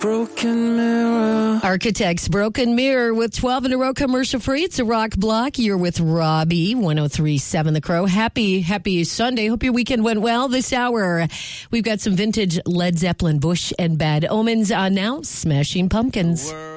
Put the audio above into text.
Broken Mirror. Architects, Broken Mirror with 12 in a row commercial free. It's a rock block. You're with Robbie, 103.7 The Crow. Happy Sunday. Hope your weekend went well. This hour, we've got some vintage Led Zeppelin, Bush and Bad Omens on now. Smashing Pumpkins.